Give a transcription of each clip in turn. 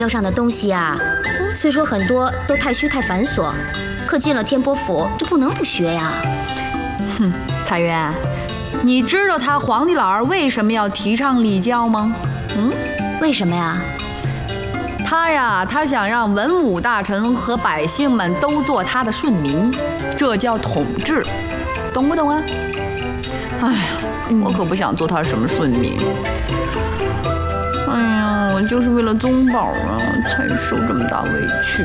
要上的东西啊，虽说很多都太虚太繁琐，可进了天波府，这不能不学呀。 哼，彩云，你知道他皇帝老儿为什么要提倡礼教吗？ 为什么呀？ 他想让文武大臣和百姓们都做他的顺民，这叫统治，懂不懂啊？哎呀，我可不想做他什么顺民。哎呀，我就是为了宗宝啊，才受这么大委屈。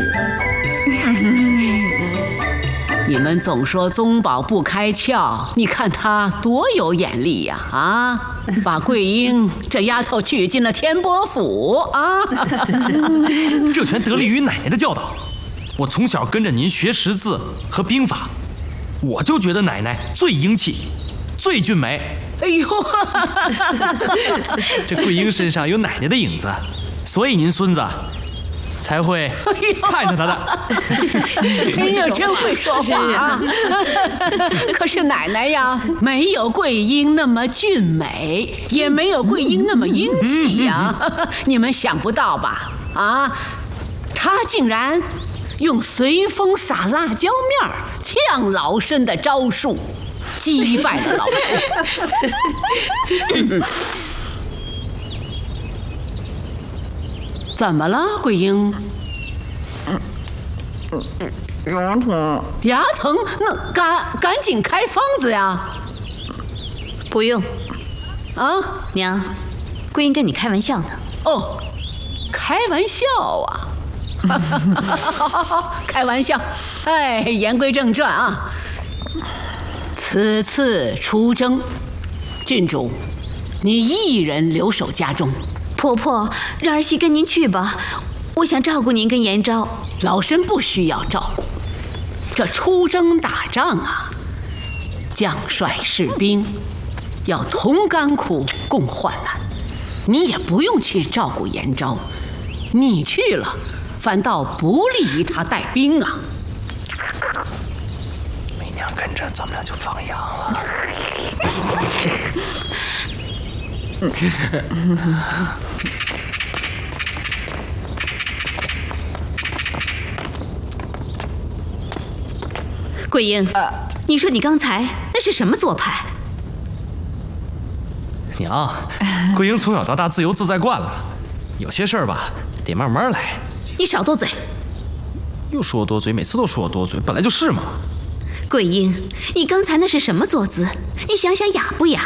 你们总说宗宝不开窍，你看他多有眼力呀！啊，把桂英这丫头娶进了天波府啊！ 这全得力于奶奶的教导。我从小跟着您学识字和兵法，我就觉得奶奶最英气，最俊美。 哎呦， 这桂英身上有奶奶的影子，所以您孙子才会看上她的。 哎呦，真会说话啊！可是奶奶呀，没有桂英那么俊美，也没有桂英那么英气呀。你们想不到吧？啊，她竟然用随风撒辣椒面呛老身的招数，击败了老身。怎么了，桂英？ 牙疼。 牙疼？那赶紧开方子呀！ 不用， 啊， 娘，桂英跟你开玩笑呢。 哦，开玩笑啊！好，开玩笑。哎，言归正传啊。此次出征，郡主，你一人留守家中。 婆婆，让儿媳跟您去吧，我想照顾您跟延昭。 老身不需要照顾，这出征打仗啊，将帅士兵要同甘苦共患难，你也不用去照顾延昭，你去了反倒不利于他带兵啊。 媚娘跟着咱们俩就放羊了。 桂英，你说你刚才那是什么做派？ 娘，桂英从小到大自由自在惯了，有些事儿吧得慢慢来。 你少多嘴。 又说我多嘴，每次都说我多嘴，本来就是嘛。 桂英，你刚才那是什么坐姿？你想想雅不雅？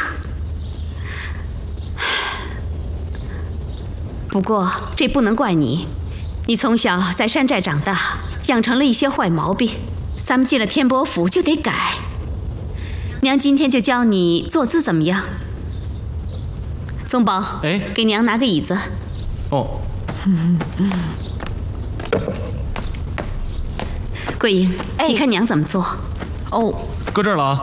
不过这不能怪你，你从小在山寨长大，养成了一些坏毛病。咱们进了天波府就得改。娘今天就教你坐姿怎么样？宗宝， 哎， 给娘拿个椅子。 哦。 桂英，你看娘怎么做？ 哦， 搁这儿了啊。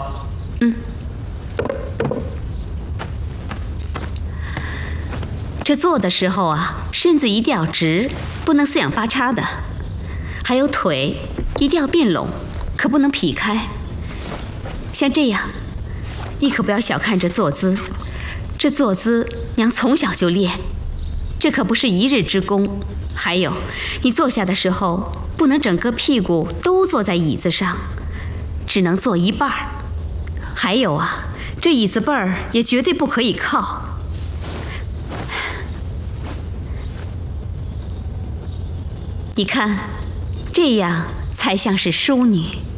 这坐的时候啊，身子一定要直，不能四仰八叉的。还有腿一定要并拢，可不能劈开。像这样，你可不要小看这坐姿。这坐姿娘从小就练，这可不是一日之功。还有，你坐下的时候不能整个屁股都坐在椅子上，只能坐一半儿。还有啊，这椅子背儿也绝对不可以靠。你看，这样才像是淑女。